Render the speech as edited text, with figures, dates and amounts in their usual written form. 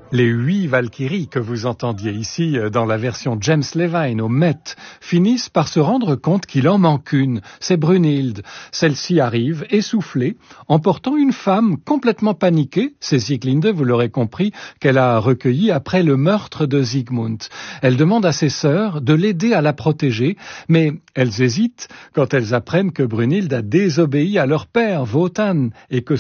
Les 8 Valkyries que vous entendiez ici dans la version James Levine au Met finissent par se rendre compte qu'il en manque une, c'est Brunhilde. Celle-ci arrive, essoufflée, emportant une femme complètement paniquée, c'est Sieglinde, vous l'aurez compris, qu'elle a recueillie après le meurtre de Siegmund. Elle demande à ses sœurs de l'aider à la protéger, mais elles hésitent quand elles apprennent que Brunhilde a désobéi à leur père, Wotan, et que